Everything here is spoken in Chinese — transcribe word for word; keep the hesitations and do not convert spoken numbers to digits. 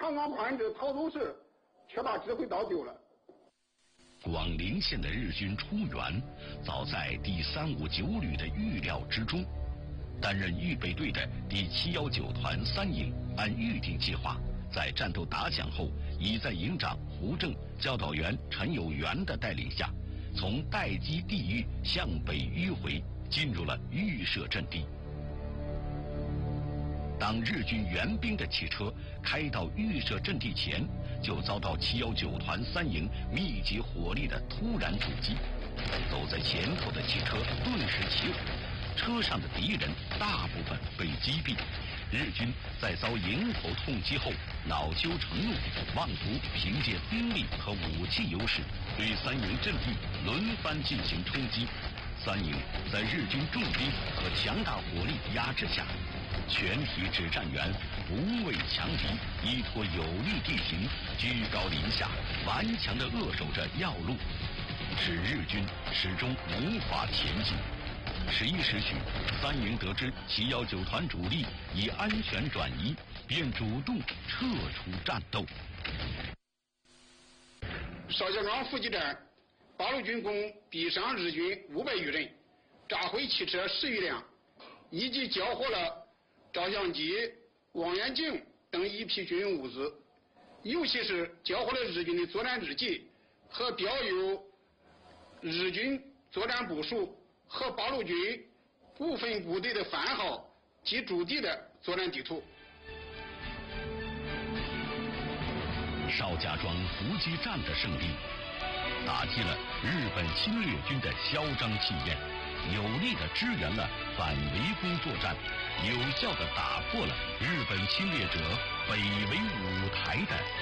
常常盼着逃走时，却把指挥刀丢了。 广陵县的日军出援，早在第三五九旅的预料之中。担任预备队的第七一九团三营，按预定计划，在战斗打响后，已在营长胡正、教导员陈有元的带领下，从待机地域向北迂回，进入了预设阵地。当日军援兵的汽车开到预设阵地前，就遭到七一九团三营密集火力的突然阻击。走在前头的汽车顿时起火，车上的敌人大部分被击毙。日军在遭迎头痛击后，恼羞成怒，妄图凭借兵力和武器优势，对三营阵地轮番进行冲击。三营在日军重兵和强大火力压制下，全体指战员不畏强敌，依托有利地形，居高临下，顽强地扼守着要路，使日军始终无法前进。十一时许，三营得知七一九团主力已安全转移，便主动撤出战斗。 邵家庄伏击战，八路军共毙伤日军五百余人，炸毁汽车十余辆，以及缴获了照相机、望远镜等一批军用物资，尤其是缴获了日军的作战日记和标有日军作战部署和八路军部分部队的番号及驻地的作战地图。 邵家庄伏击战的胜利，打击了日本侵略军的嚣张气焰，有力地支援了反围攻作战，有效地打破了日本侵略者北围五台的